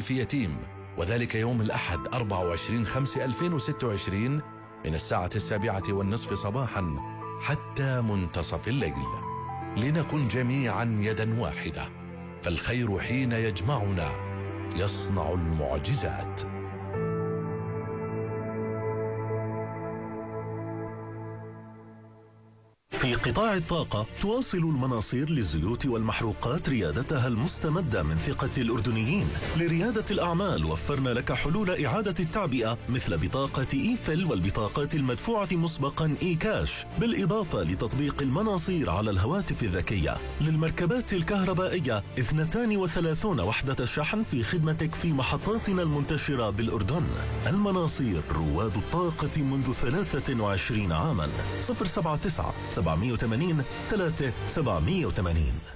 في يتيم، وذلك يوم الأحد 24/5/2026 من الساعة 7:30 صباحا حتى منتصف الليل، لنكن جميعا يدا واحدة، فالخير حين يجمعنا يصنع المعجزات. في قطاع الطاقة تواصل المناصير للزيوت والمحروقات ريادتها المستمدة من ثقة الأردنيين. لريادة الأعمال وفرنا لك حلول إعادة التعبئة مثل بطاقة إيفل والبطاقات المدفوعة مسبقا إيكاش، بالإضافة لتطبيق المناصير على الهواتف الذكية. للمركبات الكهربائية 32 وحدة شحن في خدمتك في محطاتنا المنتشرة بالأردن. المناصير رواد الطاقة منذ 23 عاما. 079 780 3780.